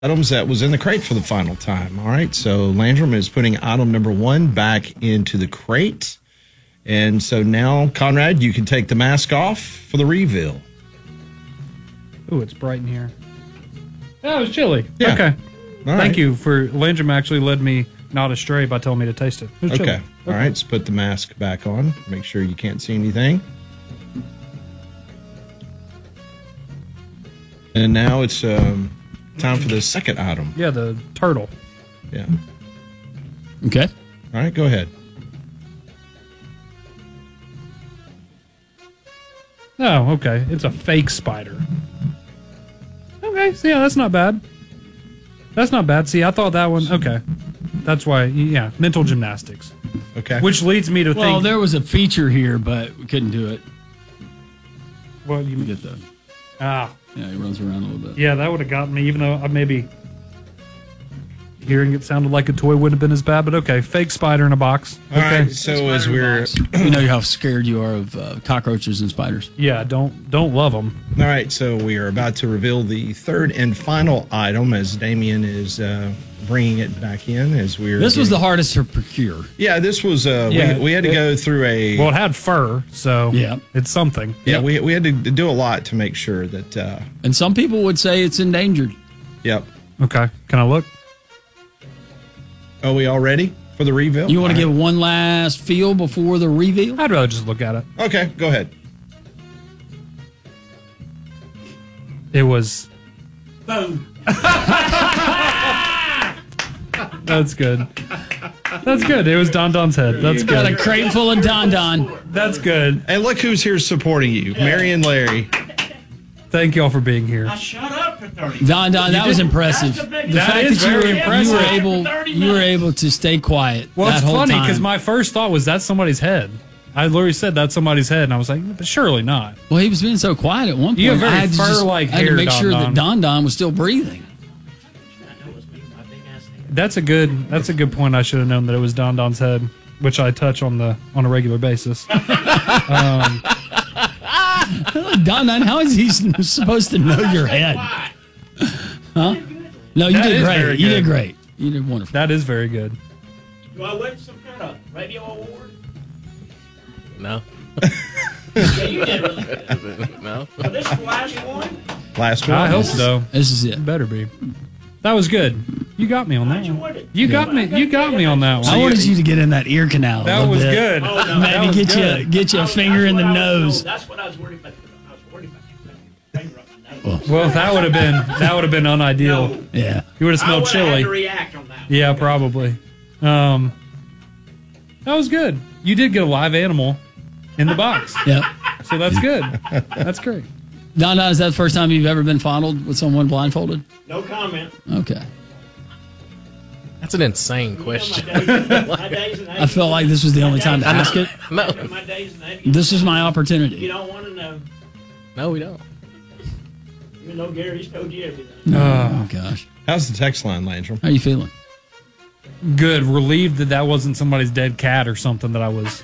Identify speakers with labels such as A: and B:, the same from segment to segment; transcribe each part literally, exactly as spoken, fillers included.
A: items that was in the crate for the final time. All right, so Landrum is putting item number one back into the crate. And so now, Conrad, you can take the mask off for the reveal.
B: Ooh, it's bright in here. Oh, it's chilly.
A: Yeah.
B: Okay.
A: All
B: Thank
A: right.
B: you for Landrum actually led me not astray by telling me to taste it. It was
A: Okay.
B: chilly.
A: All right, let's put the mask back on. Make sure you can't see anything. And now it's um, time for the second item.
B: Yeah, the turtle.
A: Yeah.
C: Okay.
A: All right, go ahead.
B: Oh, okay. It's a fake spider. Okay, so yeah, that's not bad. That's not bad. See, I thought that one. Okay, that's why. Yeah, mental gymnastics.
A: Okay.
B: Which leads me to
C: Well,
B: think.
C: there was a feature here, but we couldn't do it.
B: Well, you
C: get the.
B: Ah.
C: Yeah, he runs around a little bit.
B: Yeah, that would have gotten me. Even though I maybe hearing it sounded like a toy wouldn't have been as bad. But okay, fake spider in a box.
A: All
B: Okay.
A: right, so as we're
C: You know how scared you are of uh, cockroaches and spiders.
B: Yeah, don't don't love them.
A: all right, so we are about to reveal the third and final item as Damien is uh, bringing it back in. As we're
C: This was the
A: getting-
C: hardest to procure.
A: yeah, this was uh,
B: Yeah,
A: we, we had to
B: it-
A: go through a
B: Well, it had fur, so
C: Yeah.
B: it's something.
A: yeah we we had to do a lot to make sure that uh,
C: And some people would say it's endangered.
A: yep.
B: Okay, can I look?
A: Are we all ready for the reveal?
C: You want to
A: All
C: give one last feel before the reveal?
B: I'd rather just look at it.
A: right. Okay, go ahead.
B: It was.
D: Boom.
B: That's good. That's good. It was Don Don's head. That's
C: Got a
B: good.
C: crate full of Don Don.
B: That's good.
A: And look who's here supporting you, Mary and Larry.
B: Thank y'all for being here.
D: I shut up for thirty.
C: Don Don, that was impressive.
D: That's the
C: The
D: big-
B: That
C: fact
B: is
C: that you were,
B: very
C: you were
B: impressive.
C: able
D: thirty
C: you were
D: minutes.
C: able to stay quiet
B: Well,
C: that
B: it's
C: whole
B: funny
C: time.
B: because my first thought was that's somebody's head. I literally said that's somebody's head, and I was like, but surely not.
C: Well, he was being so quiet at one point.
B: You have very
C: I had to just-
B: fur-like
C: I had to
B: hair,
C: make
B: Don
C: sure
B: Don.
C: that Don Don was still breathing.
D: That was me, my big ass nigga.
B: That's a good. That's a good point. I should have known that it was Don Don's head, which I touch on the on a regular basis. um,
C: Don Don, how is he s- supposed to know your head? Huh? No, you
B: That
C: did
B: is
C: great.
B: very
C: You did
B: good.
C: great. You did wonderful.
B: that is very good.
D: Do I win some kind of radio award?
E: No.
D: Yeah, you did really good.
E: No.
D: So this is the last one?
A: Last one.
B: I hope so.
C: This is it.
B: Better be. That was good. You got me on that
D: How'd you
B: one.
D: win it?
B: You got me. You got me on that
C: I
B: one.
C: wanted you to get in that ear canal. a
B: That
C: little
B: was
C: bit.
B: good.
D: Oh, no.
B: That
C: Maybe
B: was
C: get
B: good.
C: you get you a
D: That's-
C: finger in
D: that's
C: the
D: what I was-
C: nose.
D: no, That's what I was worried about. I was worried about you. Finger up my nose.
B: Well, that would have been that would have been unideal.
D: No.
C: Yeah.
B: You would have
D: I
B: smelled
D: would've had to
B: chili.
D: react on that one.
B: Yeah, probably. Um, that was good. You did get a live animal in the box,
C: Yep.
B: so that's good. That's great.
C: Don Don, is that the first time you've ever been fondled with someone blindfolded?
D: No comment.
C: Okay.
E: That's an insane
D: You know
E: question.
D: My days, my days in
C: I felt like this was the only time to ask it.
E: No.
D: My days in eighty-
C: This is my
D: You
C: opportunity.
D: don't want to know.
E: No, we don't.
D: Even though Gary's told you everything.
C: Oh, gosh.
A: How's the text line, Landrum?
C: How you feeling?
B: Good. Relieved that that wasn't somebody's dead cat or something that I was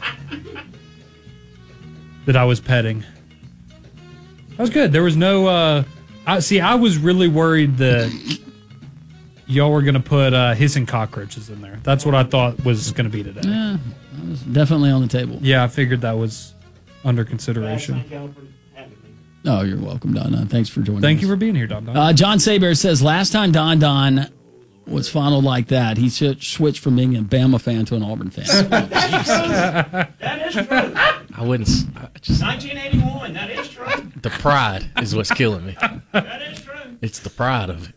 B: that I was petting. That was good. There was no. Uh, I see. I was really worried that y'all were gonna put uh, hissing cockroaches in there. That's what I thought was gonna be today.
C: Yeah, that was definitely on the table.
B: Yeah, I figured that was under
D: Well,
B: consideration.
D: thank y'all for having me.
C: Oh, you're welcome, Don Don. Thanks for joining
B: Thank
C: us.
B: you for being here, Don Don.
C: Uh, John Saber says last time Don Don was fondled like that, he sh- switched from being a Bama fan to an Auburn fan.
D: That is true.
E: I wouldn't. s- I just
D: nineteen eighty-one. That is true.
E: the pride is what's killing me.
D: That is true.
E: It's the pride of it.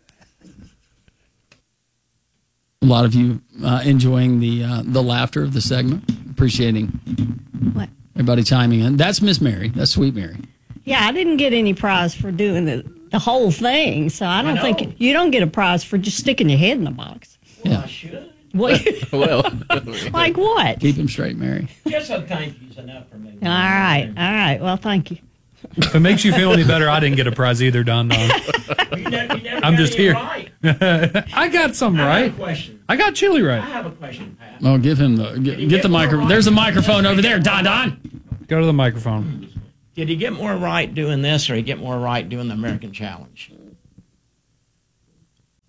C: A lot of you uh, enjoying the uh, the laughter of the segment, appreciating
F: What?
C: everybody chiming in. That's Miss Mary. That's Sweet Mary.
F: Yeah, I didn't get any prize for doing the, the whole thing, so I don't
D: know.
F: think you don't get a prize for just sticking your head in the box.
C: Yeah,
D: I should.
F: What?
E: Well,
F: Like what?
C: keep him straight, Mary.
D: Just a thank you's enough for me.
F: All right, all right. Well, thank you.
B: If it makes you feel any better, I didn't get a prize either, Don Don.
D: You never, you never
B: I'm
D: got
B: just
D: any
B: here.
D: Right.
B: I got some
D: I
B: right.
D: have a question.
B: I got chili
D: I
B: right.
D: have a question, Pat.
C: Oh, give him the get, get the microphone. There's a microphone over there, Don Don.
B: Go to the microphone.
D: Did he get more right doing this, or he get more right doing the American Challenge?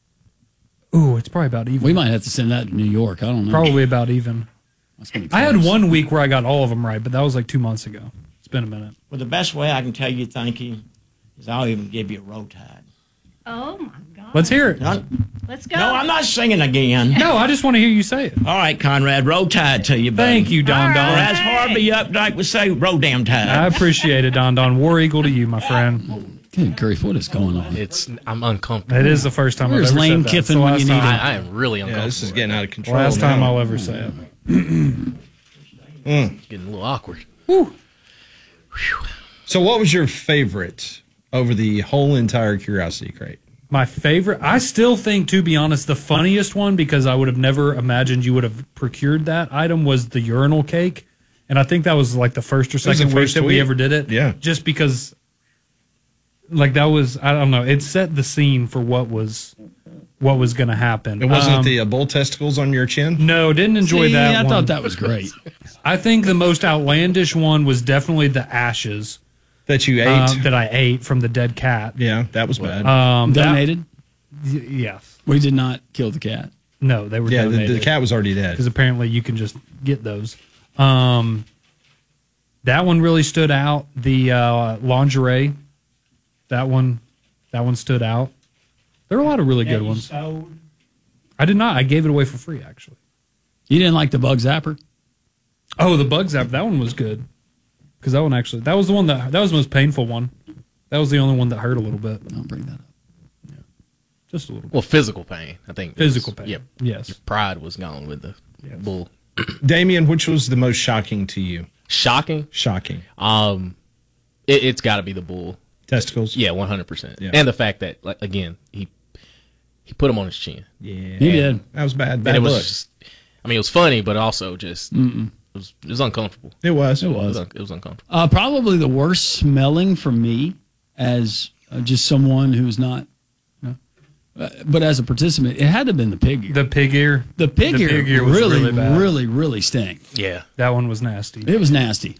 B: Ooh, it's probably about even.
C: We might have to send that to New York. I don't know.
B: Probably about even.
C: That's gonna be
B: I had
C: close.
B: one week where I got all of them right, but that was like two months ago. It's been a minute.
D: Well, the best way I can tell you thank you is I'll even give you a roll tide.
F: Oh my God.
B: Let's hear it.
D: No,
F: Let's go.
D: no, I'm not singing again.
B: No, I just want to hear you say it.
D: All right, Conrad, roll tide to you, buddy.
B: Thank you, Don
F: All
B: Don.
D: Or as Harvey Updike would say, roll damn tide.
B: I appreciate it, Don Don. War Eagle to you, my friend.
C: Good grief, what is going on?
E: It's I'm uncomfortable.
B: It is the first time
C: Where's
B: I've ever
C: Lane
B: said that.
C: Kiffin
B: It's the
C: when
B: last
C: you need
B: time-
C: him?
E: I, I am really
A: Yeah,
E: uncomfortable.
A: this is getting out of control.
B: Last time
A: now.
B: I'll ever say it.
E: It's getting a little awkward.
A: So, what was your favorite over the whole entire Curiosity Crate?
B: My favorite, I still think, to be honest, the funniest one, because I would have never imagined you would have procured that item, was the urinal cake. And I think that was like the first or
A: was the
B: second week
A: first
B: that we
A: week.
B: ever did it.
A: Yeah.
B: Just because, like, that was, I don't know, it set the scene for what was what was going to happen.
A: It wasn't
B: Um,
A: the uh, bull testicles on your chin?
B: No, didn't enjoy
C: See,
B: that
C: I
B: one.
C: thought that was great.
B: I think the most outlandish one was definitely the ashes
A: That you ate?
B: uh, that I ate from the dead cat.
A: yeah, that was bad.
B: Um, that-
C: Donated?
B: y- yes.
C: We did not kill the cat.
B: No, they were
A: yeah, the,
B: donated.
A: the cat was already dead.
B: Because apparently you can just get those. Um, that one really stood out. The uh, lingerie, that one, that one stood out. There were a lot of really good ones.
D: Sold.
B: I did not. I gave it away for free, actually.
C: You didn't like the bug zapper?
B: Oh, the bug zap. That one was good. Because that one actually, that was the one that that was the most painful one. That was the only one that hurt a little bit,
C: I'll bring that up.
B: just a little bit.
E: Well, physical pain. I think.
B: Physical
E: was-
B: pain.
E: Yep.
B: Yes.
E: Pride was gone with the bull.
A: Damien, which was the most shocking to you?
E: Shocking.
A: Shocking.
E: Um, it, it's got to be the bull.
A: Testicles?
E: Yeah, one hundred percent.
A: Yeah.
E: And the fact that, like, again, he he put him on his chin.
A: Yeah.
C: He did.
A: That was bad.
E: And
A: Bad
E: it was
A: look.
E: just, I mean, it was funny, but also just it was it was uncomfortable.
A: It was.
C: It
E: It
C: was.
E: was, un- it was uncomfortable.
C: Uh, probably the worst smelling for me as uh, just someone who's not, you know, uh, but as a participant, it had to have been the pig ear.
B: The pig ear.
C: The pig,
B: the
C: ear,
B: pig ear was
C: really,
B: really bad.
C: really, really stank.
E: Yeah.
B: That one was nasty.
C: It was nasty.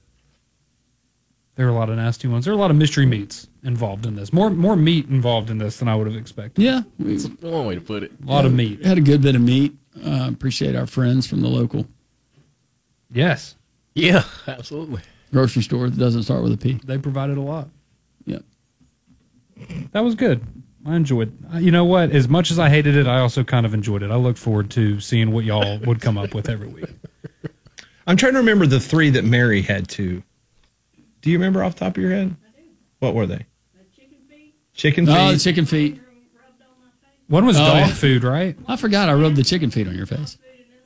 B: There were a lot of nasty ones. There were a lot of mystery meats involved in this. More more meat involved in this than I would have expected.
C: Yeah, we
E: One way to put it.
B: A lot of meat.
C: had a good bit of meat. Uh, appreciate our friends from the local
B: Yes,
E: Yeah, absolutely.
C: grocery store that doesn't start with a P.
B: they provided a lot.
C: Yep.
B: That was good. I enjoyed. uh, You know what? As much as I hated it, I also kind of enjoyed it. I look forward to seeing what y'all would come up with every week.
A: I'm trying to remember the three that Mary had to. Do you remember off the top of your head? What were they? Chicken feet.
C: Oh, the chicken feet.
B: One was
C: Oh,
B: dog
C: yeah.
B: food, right?
C: I forgot I rubbed the chicken feet on your face.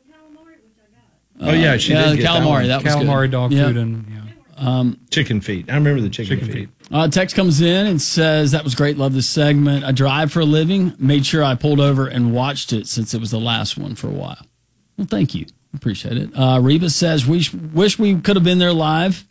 A: Oh, yeah, she
C: yeah,
A: did
C: the
A: get that
C: calamari.
A: one.
C: That, was
B: Calamari,
C: good.
B: dog
C: Yep.
B: food, and yeah.
A: Chicken feet. I remember the chicken,
B: Chicken
A: feet.
B: feet.
C: Uh, text comes in and says, that was great. Love this segment. I drive for a living. Made sure I pulled over and watched it since it was the last one for a while. Well, thank you. Appreciate it. Uh, Reba says, wish, wish we could have been there live.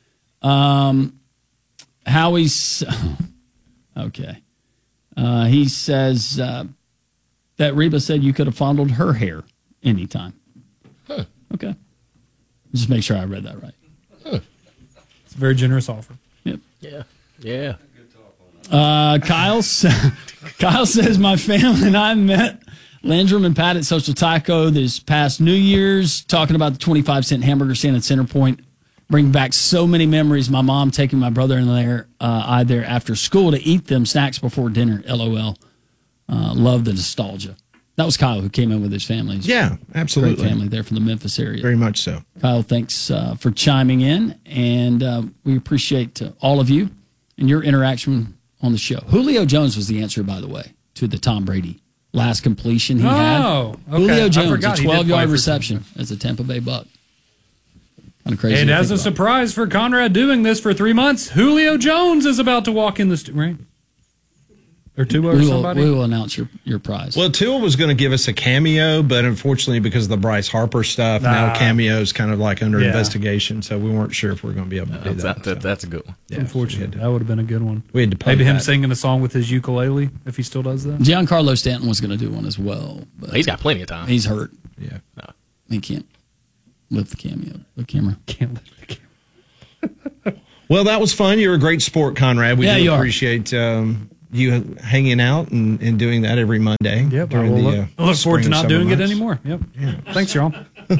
C: Um, Howie's, okay. Uh, he says uh, that Reba said you could have fondled her hair anytime.
E: Huh.
C: Okay. Just make sure I read that right.
B: It's a very generous offer.
C: Yep.
E: Yeah. Yeah.
C: Uh, Kyle, sa- Kyle says my family and I met Landrum and Pat at Social Taco this past New Year's, talking about the twenty-five cent hamburger stand at Center Point. Bring back so many memories. My mom taking my brother in there, uh, I there after school to eat them snacks before dinner. LOL. Uh, love the nostalgia. That was Kyle who came in with his family. His
A: Yeah,
C: great
A: absolutely.
C: family there from the Memphis area.
A: Very much so.
C: Kyle, thanks uh, for chiming in, and uh, we appreciate uh, all of you and your interaction on the show. Julio Jones was the answer, by the way, to the Tom Brady last completion he had.
B: Oh, okay.
C: Julio
B: I
C: Jones,
B: forgot
C: a
B: he did play
C: twelve-yard
B: for
C: reception as a Tampa Bay Buck. Kind of crazy.
B: And
C: to
B: as
C: think
B: a
C: about.
B: surprise for Conrad doing this for three months, Julio Jones is about to walk in the stu- right or two or
C: we will,
B: somebody.
C: we will announce your, your prize.
A: Well, Tua was going to give us a cameo, but unfortunately, because of the Bryce Harper stuff, now
B: Ah.
A: cameo's kind of like under
B: Yeah.
A: investigation, so we weren't sure if we are going to be able to do
E: That's,
A: that.
E: that, that's a good one.
A: Yeah,
B: Unfortunate.
A: so
B: That would have been a good one.
A: we had to play
B: Maybe him
A: that.
B: singing a song with his ukulele if he still does that.
C: Giancarlo Stanton was going to do one as well, but
E: He's got plenty of time.
C: he's hurt.
A: Yeah.
C: He can't lift the cameo, the camera.
B: Can't let the camera.
A: Well, that was fun. You're a great sport, Conrad. We
C: Yeah,
A: do
C: you are.
A: appreciate um, you hanging out and, and doing that every Monday.
B: Yep. I,
A: during
B: will
A: the,
B: look,
A: uh,
B: I look forward to
A: spring,
B: not
A: summer
B: doing it
A: months.
B: anymore. Yep. Yeah. Thanks, y'all.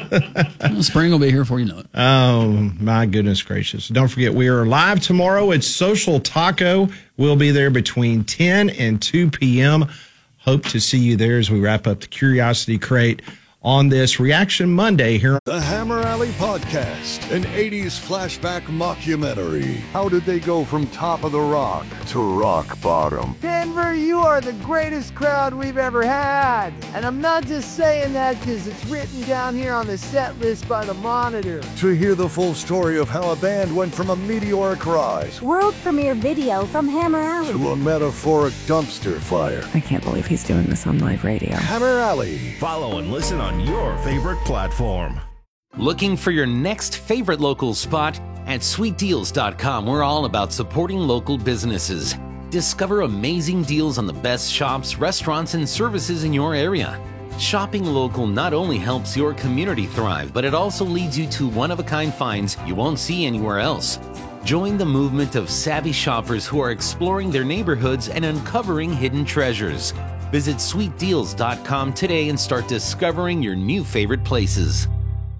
C: Spring will be here before you know it.
A: Oh, my goodness gracious. Don't forget, we are live tomorrow at Social Taco. We'll be there between ten and two p.m. Hope to see you there as we wrap up the Curiosity Crate on this Reaction Monday here.
G: The Hammer Alley Podcast, an eighties flashback mockumentary. How did they go from top of the rock to rock bottom?
H: Denver, you are the greatest crowd we've ever had. And I'm not just saying that because it's written down here on the set list by the Monitor.
G: To hear the full story of how a band went from a meteoric rise
I: World premiere video from Hammer Alley
G: to a metaphoric dumpster fire.
J: I can't believe he's doing this on live radio.
G: Hammer Alley.
K: Follow and listen on your favorite platform.
L: Looking for your next favorite local spot? At sweet deals dot com, we're all about supporting local businesses. Discover amazing deals on the best shops, restaurants, and services in your area. Shopping local not only helps your community thrive, but it also leads you to one-of-a-kind finds you won't see anywhere else. Join the movement of savvy shoppers who are exploring their neighborhoods and uncovering hidden treasures. Visit sweet deals dot com today and start discovering your new favorite places.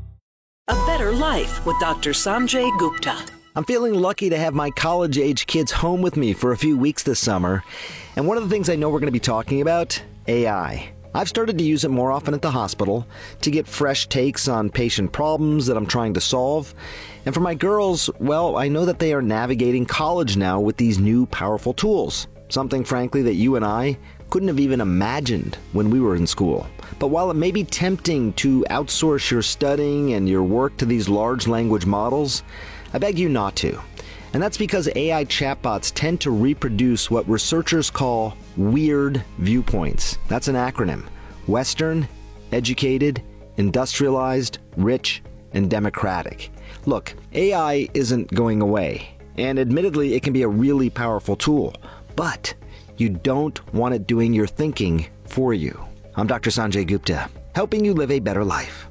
M: A better life with Doctor Sanjay Gupta.
N: I'm feeling lucky to have my college-age kids home with me for a few weeks this summer. And one of the things I know we're going to be talking about, A I. I've started to use it more often at the hospital to get fresh takes on patient problems that I'm trying to solve. And for my girls, well, I know that they are navigating college now with these new powerful tools. Something, frankly, that you and I couldn't have even imagined when we were in school. But while it may be tempting to outsource your studying and your work to these large language models, I beg you not to. And that's because A I chatbots tend to reproduce what researchers call weird viewpoints. That's an acronym. Western, educated, industrialized, rich, and democratic. Look, A I isn't going away. And admittedly, it can be a really powerful tool. But you don't want it doing your thinking for you. I'm Doctor Sanjay Gupta, helping you live a better life.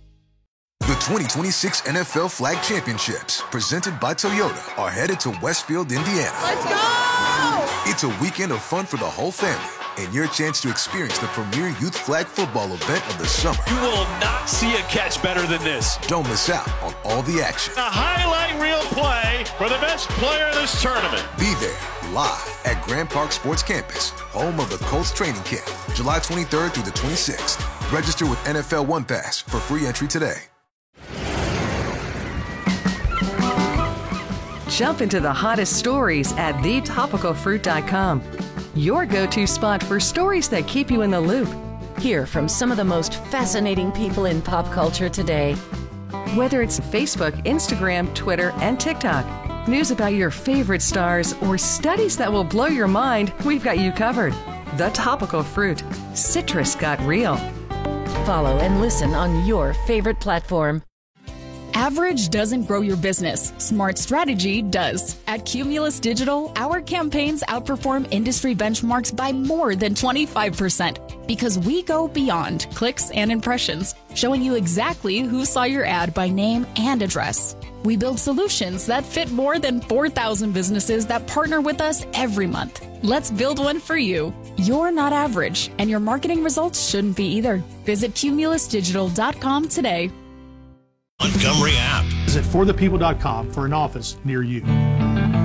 O: The twenty twenty-six N F L Flag Championships, presented by Toyota, are headed to Westfield, Indiana.
P: Let's go!
O: It's a weekend of fun for the whole family and your chance to experience the premier youth flag football event of the summer.
Q: You will not see a catch better than this.
O: Don't miss out on all the action.
Q: A highlight reel play for the best player of this tournament.
O: Be there live at Grand Park Sports Campus, home of the Colts training camp, July twenty-third through the twenty-sixth. Register with N F L One Pass for free entry today.
R: Jump into the hottest stories at the topical fruit dot com. Your go-to spot for stories that keep you in the loop.
S: Hear from some of the most fascinating people in pop culture today.
R: Whether it's Facebook, Instagram, Twitter, and TikTok, news about your favorite stars, or studies that will blow your mind, we've got you covered. The Topical Fruit. Citrus got real.
S: Follow and listen on your favorite platform.
T: Average doesn't grow your business. Smart strategy does. At Cumulus Digital, our campaigns outperform industry benchmarks by more than twenty-five percent because we go beyond clicks and impressions, showing you exactly who saw your ad by name and address. We build solutions that fit more than four thousand businesses that partner with us every month. Let's build one for you. You're not average, and your marketing results shouldn't be either. Visit cumulus digital dot com today.
K: Montgomery app.
D: Visit for the people dot com for an office near you.